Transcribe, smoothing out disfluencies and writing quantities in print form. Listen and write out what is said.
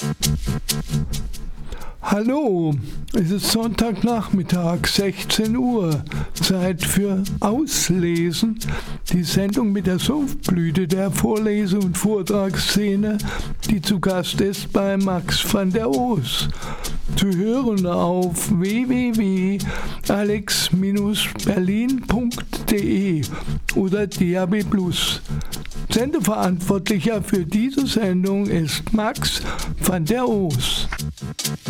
Hallo, es ist Sonntagnachmittag, 16 Uhr, Zeit für Auslesen, die Sendung mit der Sumpfblüte der Vorlese- und Vortragsszene, die zu Gast ist bei Max van der Oos. Zu hören auf www.alex-berlin.de oder DAB+. Sendeverantwortlicher für diese Sendung ist Max van der Oos.